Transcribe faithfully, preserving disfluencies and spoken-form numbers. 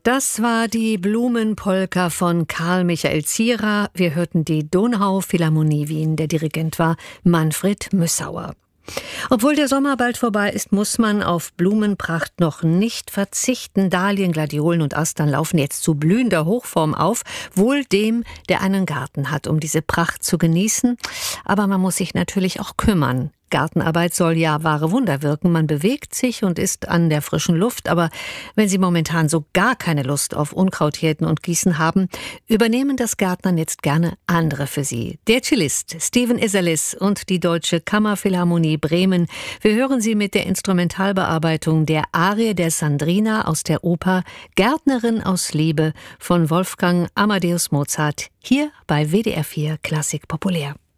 Das war die Blumenpolka von Karl Michael Zierer. Wir hörten die Donauphilharmonie Wien. Der Dirigent war Manfred Müssauer. Obwohl der Sommer bald vorbei ist, muss man auf Blumenpracht noch nicht verzichten. Dahlien, Gladiolen und Astern laufen jetzt zu blühender Hochform auf. Wohl dem, der einen Garten hat, um diese Pracht zu genießen. Aber man muss sich natürlich auch kümmern. Gartenarbeit soll ja wahre Wunder wirken. Man bewegt sich und ist an der frischen Luft. Aber wenn Sie momentan so gar keine Lust auf Unkrauthirten und Gießen haben, übernehmen das Gärtnern jetzt gerne andere für Sie. Der Cellist Steven Isserlis und die Deutsche Kammerphilharmonie Bremen. Wir hören Sie mit der Instrumentalbearbeitung der Arie der Sandrina aus der Oper Gärtnerin aus Liebe von Wolfgang Amadeus Mozart. Hier bei W D R vier Klassik Populär.